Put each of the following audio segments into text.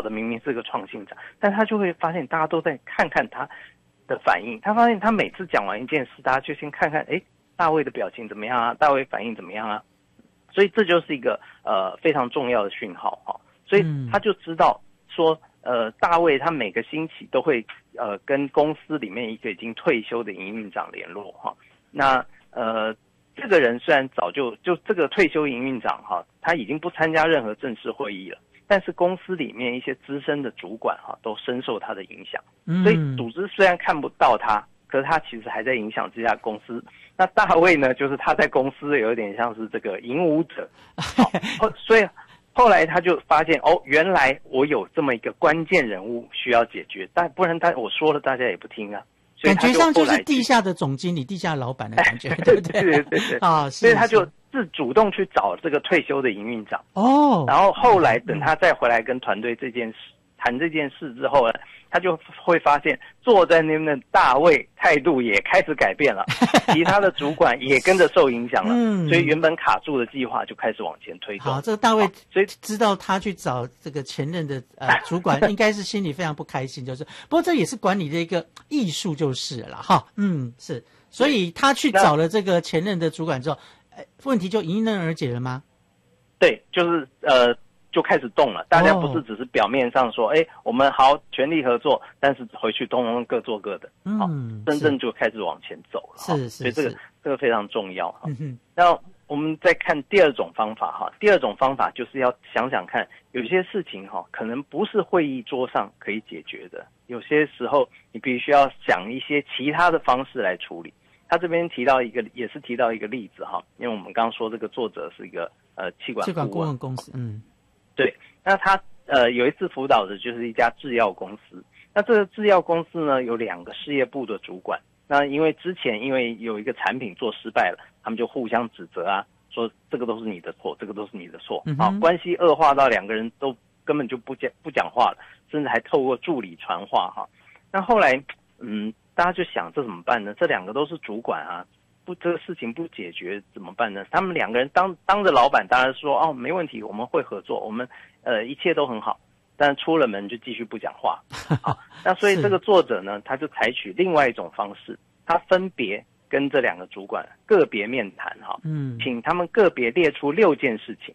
的明明是个创新长，但他就会发现大家都在看看他的反应。他发现他每次讲完一件事，大家就先看看，大卫的表情怎么样啊？大卫反应怎么样啊？所以这就是一个非常重要的讯号哈。所以他就知道说，大卫他每个星期都会跟公司里面一个已经退休的营运长联络哈。那这个人虽然早就这个退休营运长哈，他已经不参加任何正式会议了，但是公司里面一些资深的主管哈都深受他的影响。所以组织虽然看不到他，可是他其实还在影响这家公司。那大卫呢，就是他在公司有点像是这个引舞者，所以后来他就发现原来我有这么一个关键人物需要解决，但不然我说了大家也不听啊。 感觉上就是地下的总经理、地下老板的感觉，对不对？对啊， 所以他就主动去找这个退休的营运长然后后来等他再回来跟团队谈这件事之后呢，他就会发现坐在那边的大卫态度也开始改变了，其他的主管也跟着受影响了，所以原本卡住的计划就开始往前推动。 好，这个大卫所以知道他去找这个前任的主管，应该是心里非常不开心，就是不过这也是管理的一个艺术就是了哈。是，所以他去找了这个前任的主管之后，问题就迎刃而解了吗？ 对，就是就开始动了，大家不是只是表面上说，我们好全力合作，但是回去通通各做各的，真正就开始往前走了。 是， 所以这个非常重要哈。那我们再看第二种方法哈，第二种方法就是要想想看，有些事情哈，可能不是会议桌上可以解决的，有些时候你必须要想一些其他的方式来处理。他这边也是提到一个例子哈，因为我们刚刚说这个作者是一个气管顾问公司，对，那他有一次辅导的就是一家制药公司，那这个制药公司呢有2个事业部的主管，那因为之前因为有一个产品做失败了，他们就互相指责啊，说这个都是你的错，这个都是你的错，关系恶化到2个人都根本就不讲话了，甚至还透过助理传话哈。那后来大家就想这怎么办呢？这2个都是主管啊，这个事情不解决怎么办呢？他们2个人当着老板当然说没问题，我们会合作，我们一切都很好，但出了门就继续不讲话。好，那所以这个作者呢，他就采取另外一种方式，他分别跟这2个主管个别面谈哈，请他们个别列出6件事情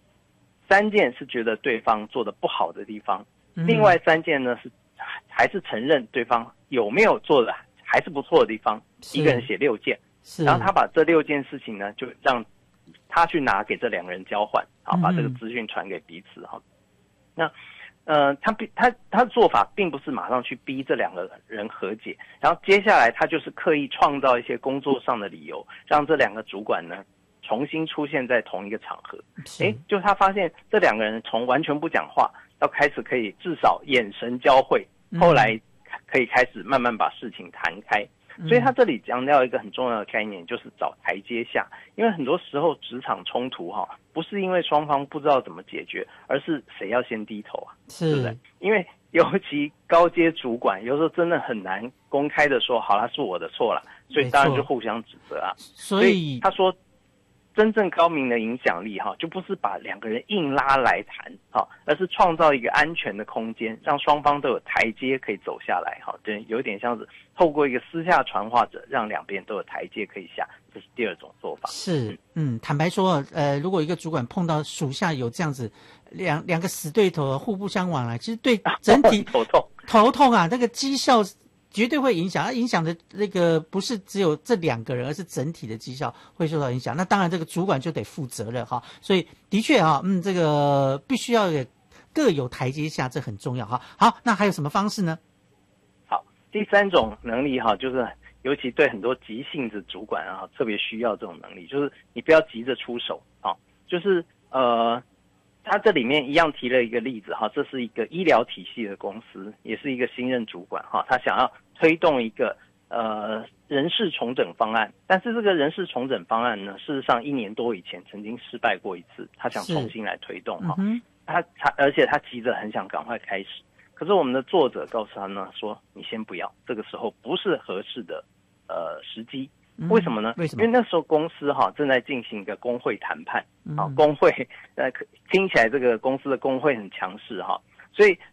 ，3件是觉得对方做的不好的地方，另外3件呢是还是承认对方有没有做的还是不错的地方，一个人写6件。然后他把这6件事情呢，就让他去拿给这2个人交换，把这个资讯传给彼此哈。那他的做法并不是马上去逼这2个人和解，然后接下来他就是刻意创造一些工作上的理由，让这2个主管呢重新出现在同一个场合。就他发现这2个人从完全不讲话到开始可以至少眼神交汇，后来可以开始慢慢把事情谈开。所以他这里强调一个很重要的概念，就是找台阶下。因为很多时候职场冲突不是因为双方不知道怎么解决，而是谁要先低头啊，对不对？因为尤其高阶主管有时候真的很难公开的说好，是我的错了，所以当然就互相指责啊。所以他说真正高明的影响力就不是把2个人硬拉来谈而是创造一个安全的空间，让双方都有台阶可以走下来对，有点像是透过一个私下传话者，让2边都有台阶可以下，这是第2种做法。 是，坦白说如果一个主管碰到属下有这样子两个死对头互不相往来，其实对整体头痛啊，那个绩效绝对会影响，影响的那个不是只有这2个人，而是整体的绩效会受到影响。那当然这个主管就得负责任哈，所以的确这个必须要各有台阶下，这很重要哈。好，那还有什么方式呢？ 好，第3种能力就是尤其对很多急性子主管特别需要这种能力，就是你不要急着出手就是他这里面一样提了一个例子这是一个医疗体系的公司，也是一个新任主管他想要推动一个人事重整方案，但是这个人事重整方案呢，事实上1年多以前曾经失败过一次，他想重新来推动而且他急着很想赶快开始，可是我们的作者告诉他呢说，你先不要，这个时候不是合适的时机。为什么呢？因为那时候公司正在进行一个工会谈判工会听起来这个公司的工会很强势所以